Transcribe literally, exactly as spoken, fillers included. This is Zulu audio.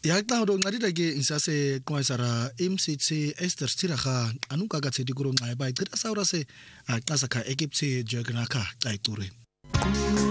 Ya xa ndo nqadida ke insase qwaisara M C T Esther Stiraga anuka ka tsedi kuro nqa ba iqita saura se aqasa kha ekipthi jogna kha xa icure